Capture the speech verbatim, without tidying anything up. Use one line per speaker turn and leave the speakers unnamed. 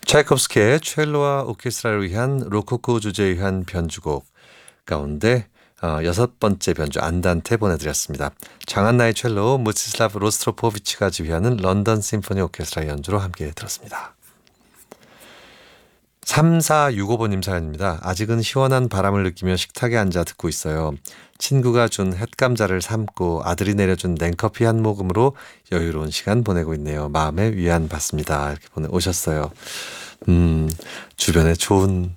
차이콥스키의 첼로와 오케스트라를 위한 로코코 주제에 의한 변주곡 가운데 어, 여섯 번째 변주 안단테 보내드렸습니다. 장한나의 첼로, 무치슬라브 로스트로포비치가 지휘하는 런던 심포니 오케스트라 연주로 함께 들었습니다. 삼사육오 번님 사연입니다. 아직은 시원한 바람을 느끼며 식탁에 앉아 듣고 있어요. 친구가 준 햇감자를 삶고 아들이 내려준 냉커피 한 모금으로 여유로운 시간 보내고 있네요. 마음의 위안 받습니다. 이렇게 보내오셨어요. 음, 주변에 좋은